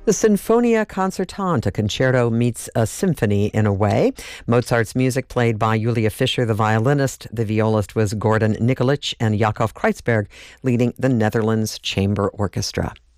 The Sinfonia Concertante, a concerto meets a symphony in a way. Mozart's music played by Julia Fischer, the violinist. The violist was Gordon Nikolic, and Yakov Kreuzberg leading the Netherlands Chamber Orchestra.